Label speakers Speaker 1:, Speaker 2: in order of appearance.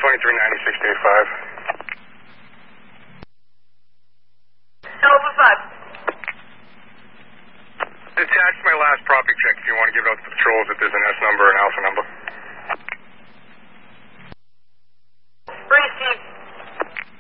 Speaker 1: 2390 685.
Speaker 2: Alpha 5.
Speaker 1: Attached to my last property check if you want to give it out to the patrols if there's an S number or an alpha number.